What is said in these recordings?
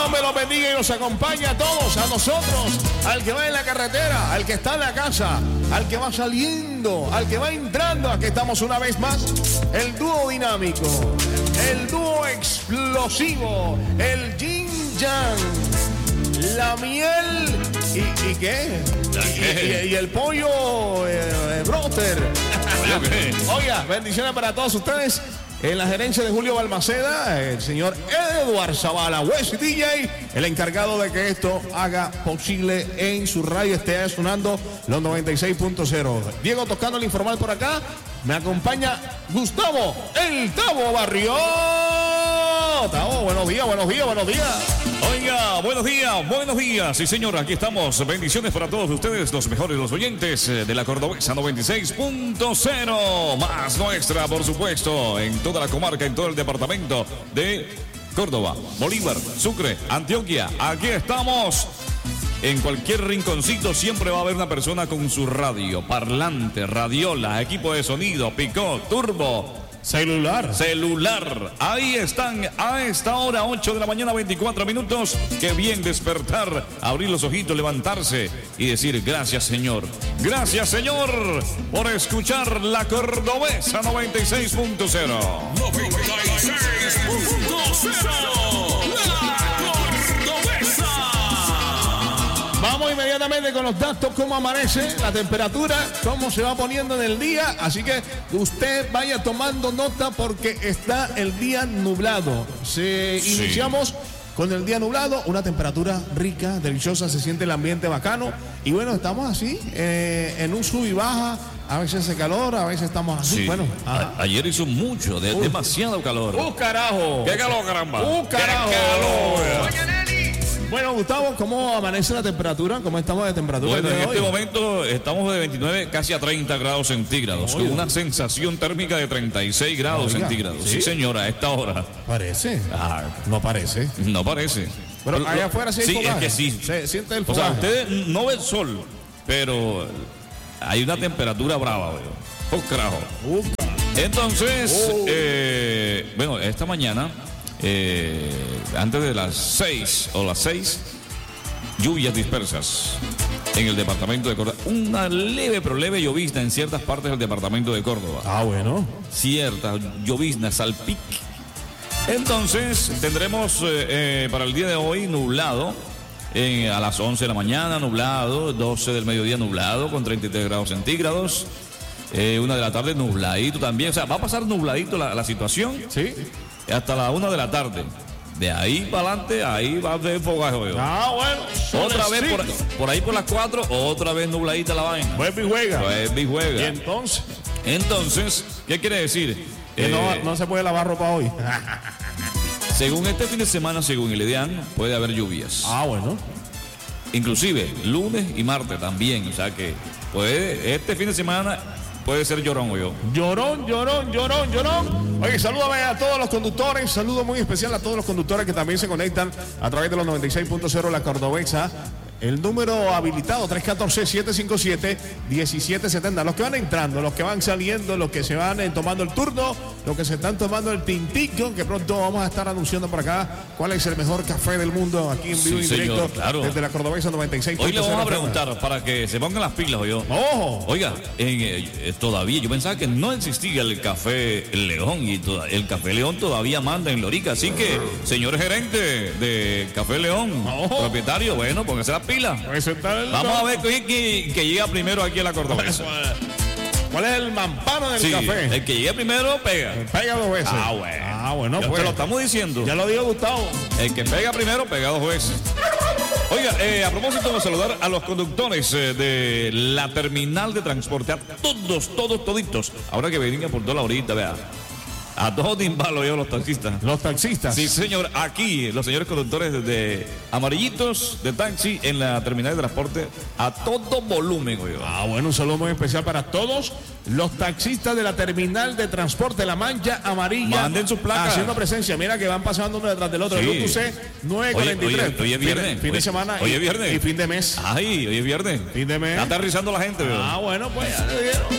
Dios me los bendiga y nos acompaña a todos, a nosotros, al que va en la carretera, al que está en la casa, al que va saliendo, al que va entrando. Aquí estamos una vez más, el dúo dinámico, el dúo explosivo, el yin yang, la miel y ¿qué? Y el pollo broster. Oiga, bendiciones para todos ustedes. En la gerencia de Julio Balmaceda, el señor Edward Zavala, West DJ, el encargado de que esto haga posible en su radio, esté sonando los 96.0. Diego tocando el informal por acá. Me acompaña Gustavo, el Tavo Barrio. Tavo, buenos días, buenos días, buenos días. Oiga, buenos días. Sí, señor, aquí estamos. Bendiciones para todos ustedes, los mejores, los oyentes de la Cordobesa 96.0. Más nuestra, por supuesto, en toda la comarca, en todo el departamento de Córdoba, Bolívar, Sucre, Antioquia. Aquí estamos. En cualquier rinconcito siempre va a haber una persona con su radio, parlante, radiola, equipo de sonido, picó, turbo. Celular. Ahí están a esta hora, 8 de la mañana, 24 minutos. Qué bien despertar, abrir los ojitos, levantarse y decir gracias, Señor. Gracias, Señor, por escuchar la Cordobesa 96.0. 96.0. Vamos inmediatamente con los datos, cómo amanece, la temperatura, cómo se va poniendo en el día. Así que usted vaya tomando nota porque está el día nublado. Iniciamos con el día nublado, una temperatura rica, deliciosa, se siente el ambiente bacano. Y bueno, estamos así, en un sub y baja. A veces hace calor, a veces estamos así. Sí. Bueno, ayer hizo mucho, demasiado calor. Carajo! ¡Qué calor, caramba! Carajo! ¡Qué calor! Bueno, Gustavo, ¿cómo amanece la temperatura? ¿Cómo estamos de temperatura? Bueno, en este momento estamos de 29 casi a 30 grados centígrados, con una sensación térmica de 36 grados centígrados. Sí, señora, a esta hora. ¿Parece? No parece. No parece. Pero allá afuera sí hay fogaje. Es que sí. Se siente el fogaje. O sea, usted no ve el sol, pero hay una temperatura brava, veo. ¡Oh, carajo! Entonces, bueno, esta mañana... antes de las 6 lluvias dispersas en el departamento de Córdoba. Una leve pero leve llovizna en ciertas partes del departamento de Córdoba. Bueno. Cierta llovizna, salpic. Entonces tendremos para el día de hoy nublado. A las 11 de la mañana nublado, 12 del mediodía nublado con 33 grados centígrados. 1 de la tarde nubladito también. O sea, va a pasar nubladito la situación. Sí. Hasta la 1 de la tarde. De ahí para adelante, ahí va a haber fogaje. Bueno. Otra vez por ahí por las 4, otra vez nubladita la vaina. Vuelve y juega. ¿Y entonces? Entonces, ¿qué quiere decir? Que no se puede lavar ropa hoy. Según este fin de semana, según el IDEAN, puede haber lluvias. Bueno. Inclusive lunes y martes también. O sea que este fin de semana puede ser llorón, Llorón. Oye, salúdame a todos los conductores. Saludo muy especial a todos los conductores que también se conectan a través de los 96.0 La Cordobesa. El número habilitado 314-757-1770. Los que van entrando, los que van saliendo, los que se van tomando el turno, los que se están tomando el tintico, que pronto vamos a estar anunciando por acá cuál es el mejor café del mundo aquí en vivo y directo, claro, desde La Cordobesa 96.0 Hoy le vamos a preguntar para que se pongan las pilas, ¡Ojo! Oiga, todavía yo pensaba que no existía el Café León y el Café León todavía manda en Lorica. Así que, señor gerente de Café León, propietario, bueno, póngase las pilas. Vamos a ver que llega primero aquí a La Cordobesa. ¿Cuál es el mampano del café? El que llegue primero pega. Pega 2 veces. Bueno, pues. Te lo estamos diciendo. Ya lo dijo Gustavo. El que pega primero, pega 2 veces. Oiga, a propósito de saludar a los conductores de la terminal de transporte, a toditos. Ahora que vengan por toda la horita, vea. A todos timbalo yo, los taxistas. ¿Los taxistas? Sí, señor. Aquí, los señores conductores de amarillitos de taxi en la terminal de transporte a todo volumen, güey. Bueno, un saludo muy especial para todos los taxistas de la terminal de transporte La Mancha Amarilla. Manden sus placas. Haciendo presencia. Mira que van pasando uno detrás del otro. Sí. El UQC 943. Hoy es viernes. Fin de semana. Hoy es viernes. Y fin de mes. Hoy es viernes. Fin de mes. Está aterrizando la gente, güey. Bueno, pues ya le dieron.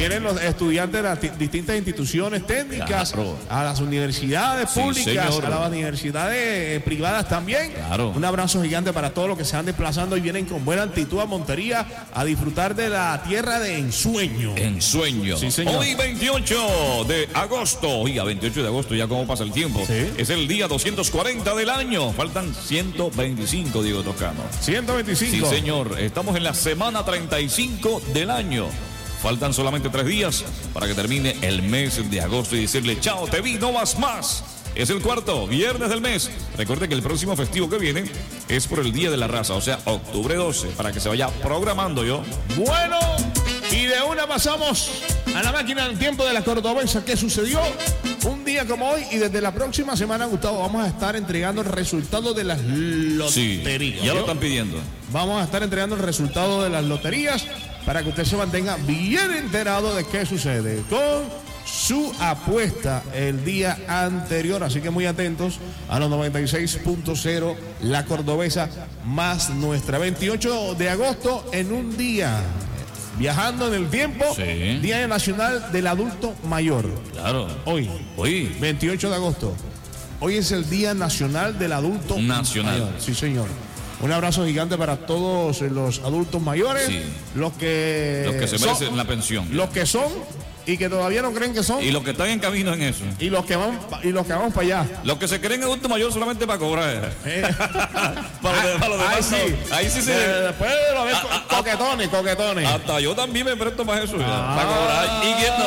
Vienen los estudiantes de las distintas instituciones técnicas, claro, a las universidades públicas, señor, a las universidades privadas también. Claro. Un abrazo gigante para todos los que se van desplazando y vienen con buena actitud a Montería a disfrutar de la tierra de ensueño. Ensueño. Sí, señor. Hoy 28 de agosto. Oiga, 28 de agosto, ya cómo pasa el tiempo. Sí. Es el día 240 del año. Faltan 125, Diego Toscano. 125. Sí, señor. Estamos en la semana 35 del año. Faltan solamente 3 días para que termine el mes de agosto y decirle, chao, te vi, no vas más. Es el cuarto viernes del mes. Recuerde que el próximo festivo que viene es por el Día de la Raza, o sea, octubre 12, para que se vaya programando yo. Bueno, y de una pasamos a la máquina del tiempo de la cordobesa. ¿Qué sucedió? Un día como hoy y desde la próxima semana, Gustavo, vamos a estar entregando el resultado de las loterías. Sí, ya lo están pidiendo. Vamos a estar entregando el resultado de las loterías para que usted se mantenga bien enterado de qué sucede con su apuesta el día anterior. Así que muy atentos a los 96.0, la cordobesa más nuestra. 28 de agosto en un día, viajando en el tiempo, Sí. Día Nacional del Adulto Mayor. Claro. Hoy, 28 de agosto. Hoy es el Día Nacional del Adulto Nacional. Mayor. Sí, señor. Un abrazo gigante para todos los adultos mayores, Sí. los que se merecen la pensión. los que son y que todavía no creen que son, Y los que están en camino en eso. y los que vamos para allá. Los que se creen adulto mayor solamente para cobrar. para los demás, Ahí sí. no. Ahí sí se... Después lo ves coquetones. Hasta yo también me presto para eso. Para cobrar. ¿Y quién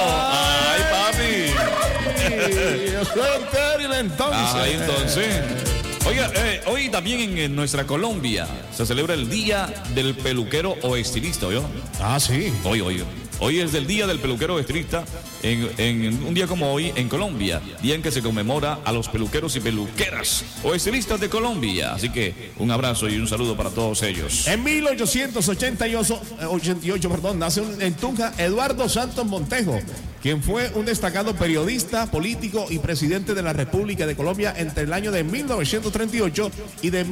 no? Ay, papi. Yo soy entero entonces. Ahí entonces. Oiga, hoy también en nuestra Colombia se celebra el Día del Peluquero o Estilista, ¿oyó? Ah, sí. Hoy es el Día del Peluquero o Estilista en un día como hoy en Colombia, día en que se conmemora a los peluqueros y peluqueras o estilistas de Colombia. Así que un abrazo y un saludo para todos ellos. En 1888, nace en Tunja Eduardo Santos Montejo, quien fue un destacado periodista, político y presidente de la República de Colombia entre el año de 1938 y de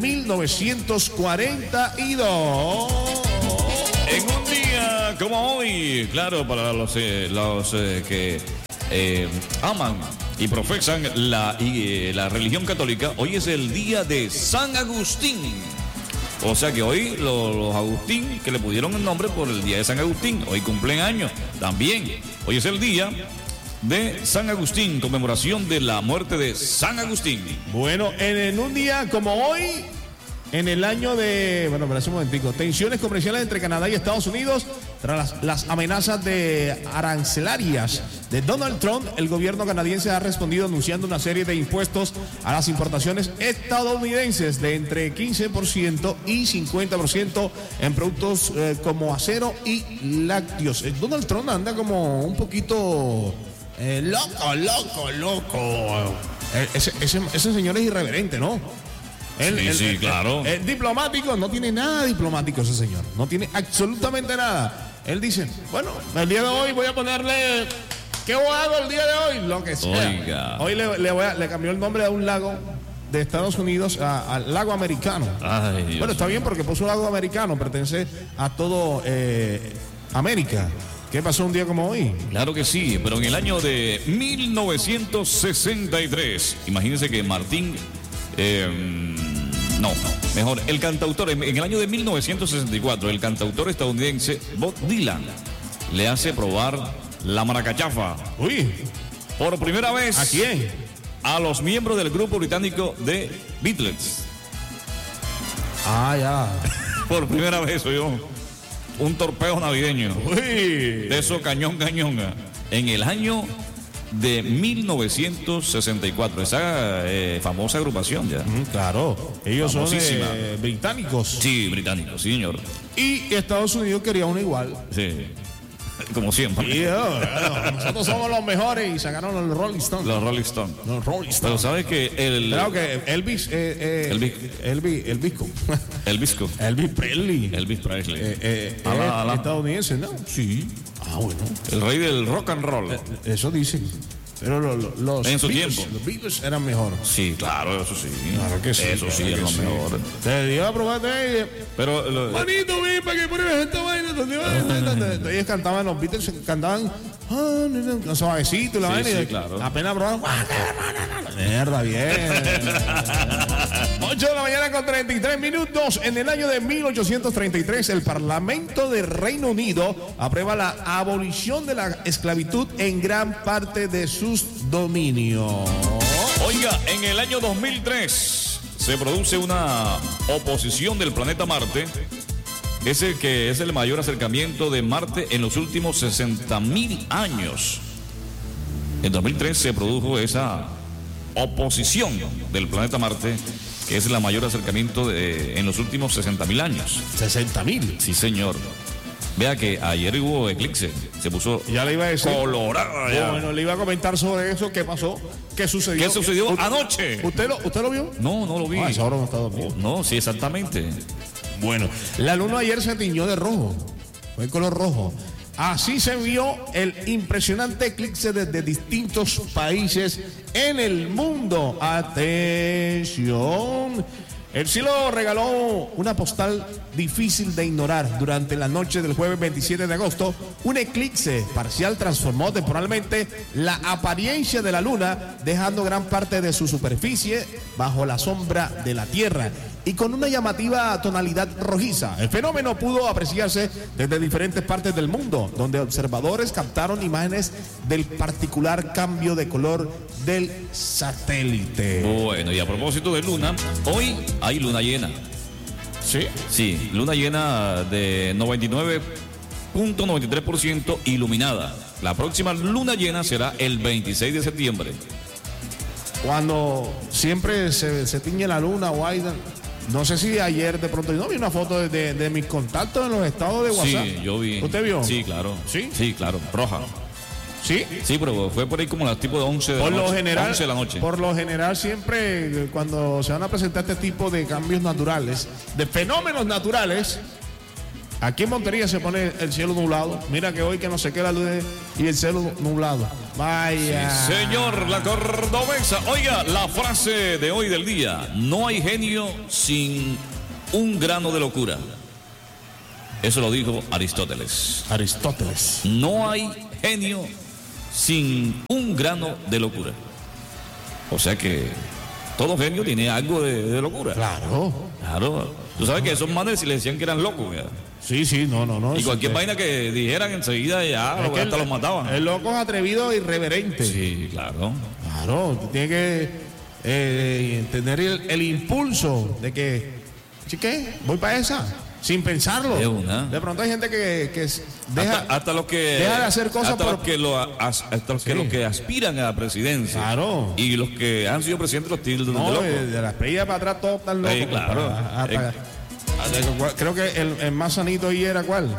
1942. En un día como hoy, claro, para los que aman y profesan la religión católica, hoy es el día de San Agustín. O sea que hoy los Agustín, que le pusieron el nombre por el día de San Agustín, hoy cumplen años también. Hoy es el día de San Agustín, conmemoración de la muerte de San Agustín. Bueno, en un día como hoy, en el año de, espera un momentico, tensiones comerciales entre Canadá y Estados Unidos tras las amenazas de arancelarias de Donald Trump, el gobierno canadiense ha respondido anunciando una serie de impuestos a las importaciones estadounidenses de entre 15% y 50% en productos como acero y lácteos. Donald Trump anda como un poquito loco. Ese señor es irreverente, ¿no? Sí, claro. El diplomático, no tiene nada diplomático ese señor. No tiene absolutamente nada. Él dice, bueno, el día de hoy voy a ponerle... ¿Qué hago el día de hoy? Lo que sea. Oiga. Hoy le cambió el nombre a un lago de Estados Unidos al lago americano. Ay, Dios. Bueno, está bien porque puso lago americano, pertenece a todo América. ¿Qué pasó un día como hoy? Claro que sí, pero en el año de 1963, imagínense que Martín... el cantautor, en el año de 1964, el cantautor estadounidense Bob Dylan le hace probar la maracachafa. Uy, Por primera vez. ¿a quién? A los miembros del grupo británico de Beatles. Ah, ya. Por primera vez, yo. Un torpeo navideño. Uy. De eso cañón. En el año de 1964. Esa famosa agrupación ya. Claro, ellos son Famosísima. británicos. Sí, británico, sí, señor. Y Estados Unidos quería uno igual. Sí. Como siempre. Y nosotros somos los mejores y sacaron los Rolling Stones. Los Rolling Stones. Los Rolling Pero Stones. sabes que Claro que Elvis Presley. Elvis Presley. Estadounidense, ¿no? Sí. Ah, bueno. El rey del rock and roll. Eso dicen. Pero en su tiempo. Los Beatles eran mejor. Sí, claro, eso sí. Claro que sí. Eso sí, es lo mejor. Te dio a probarte. Pero, manito, ven para que pones esta vaina. Ellos cantaban, los Beatles cantaban suavecito la vaina. Sí, claro. Apenas probaban. Mierda, bien. 8 de la mañana con 33 minutos. En el año de 1833, el Parlamento de Reino Unido aprueba la abolición de la esclavitud en gran parte de sus dominios. Oiga, en el año 2003 se produce una oposición del planeta Marte. Ese que es el mayor acercamiento de Marte en los últimos 60.000 años. En 2003 se produjo esa oposición del planeta Marte, que es el mayor acercamiento en los últimos 60.000 años. ¿60.000? Sí, señor. Vea que ayer hubo eclipse, se puso ya le iba a decir, colorada. Ya. Bueno, le iba a comentar sobre eso, qué pasó, qué sucedió. ¿Qué sucedió anoche? ¿Usted lo vio? No, no lo vi. Esa hora no está dormido. No, sí, exactamente. Bueno, la luna ayer se tiñó de rojo, fue el color rojo. Así se vio el impresionante eclipse desde distintos países en el mundo. Atención. El cielo regaló una postal difícil de ignorar. Durante la noche del jueves 27 de agosto, un eclipse parcial transformó temporalmente la apariencia de la luna, dejando gran parte de su superficie bajo la sombra de la Tierra y con una llamativa tonalidad rojiza. El fenómeno pudo apreciarse desde diferentes partes del mundo, donde observadores captaron imágenes del particular cambio de color del satélite. Bueno, y a propósito de luna, hoy hay luna llena. ¿Sí? Sí, luna llena de 99.93% iluminada. La próxima luna llena será el 26 de septiembre. Cuando siempre se tiñe la luna o hay... No sé si ayer de pronto no vi una foto de mis contactos en los estados de WhatsApp. Sí, yo vi. ¿Usted vio? Sí, claro. ¿Sí? Sí, claro. Roja. ¿Sí? Sí, pero fue por ahí como las tipo de 11 de la noche. 11 de la noche. Por lo general siempre cuando se van a presentar este tipo de cambios naturales, de fenómenos naturales, aquí en Montería se pone el cielo nublado. Mira que hoy que no se queda la luz y el cielo nublado. Vaya. Sí, señor, la cordobesa. Oiga, la frase de hoy del día. No hay genio sin un grano de locura. Eso lo dijo Aristóteles. Aristóteles. No hay genio sin un grano de locura. O sea que todo genio tiene algo de locura. Claro. Claro. Tú sabes que esos manes si le decían que eran locos. ¿Ya? Sí, no. Y cualquier vaina que dijeran enseguida ya hasta los mataban. El loco es atrevido e irreverente. Sí, claro. Claro, tiene que tener el impulso de que, ¿qué? Voy para esa. Sin pensarlo. De pronto hay gente que deja hasta los que deja de hacer cosas hasta los que aspiran a la presidencia. Claro. Y los que han sido presidentes los tildes de loco. De la estrella para atrás todos están locos. Sí, claro. Creo que el más sanito ahí era ¿cuál?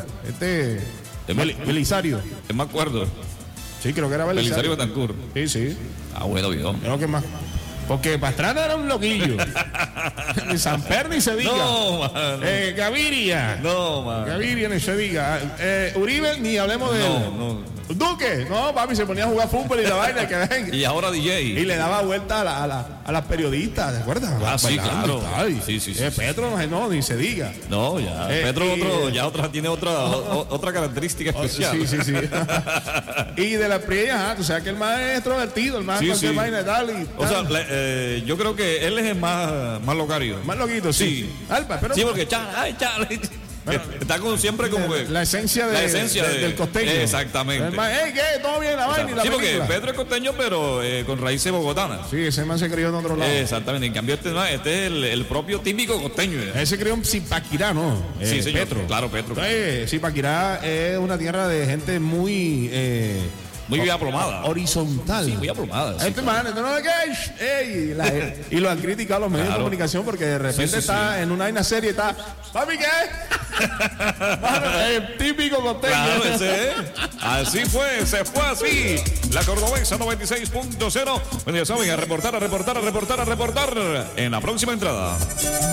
Belisario. Me acuerdo. Sí, creo que era Belisario Betancourt. Sí. Ah, bueno, vio. Creo que más. Porque Pastrana era un loquillo. Ni Samper ni se diga. No, mano. Gaviria. No, mano. Gaviria ni se diga. Uribe, ni hablemos de él. No. Duque. No, papi, se ponía a jugar fútbol y la vaina que ven. Y ahora DJ. Y le daba vuelta a las periodistas, ¿te acuerdas? Ah, sí, claro. Sí. Petro, no, ni se diga. No, ya. Petro tiene otra característica especial. Sí. Y de la priella, tú sabes que el más extrovertido, el más cualquier vaina y tal. O sea, yo creo que él es el más locario. Más loquito, sí. Alba, pero... Sí, porque chale. Bueno, está siempre como que... La esencia del costeño. Exactamente. ¿Qué? ¿Todo bien la vaina y la Sí, porque película? Pedro es costeño, pero con raíces bogotanas. Sí, ese man se crió en otro lado. Exactamente. En cambio, este es el propio típico costeño. Él se crió en Zipaquirá, ¿no? Sí, señor. Petro. Claro, Petro. Zipaquirá es una tierra de gente muy bien aplomada. Horizontal. Sí, muy aplomada. Este man, y lo han criticado los medios de comunicación porque de repente está en una vaina serie, está, ¿papi qué? El típico costeño. Claro, ese es. Así fue, se fue así. La Cordobesa 96.0. Bueno, ya saben, a reportar en la próxima entrada.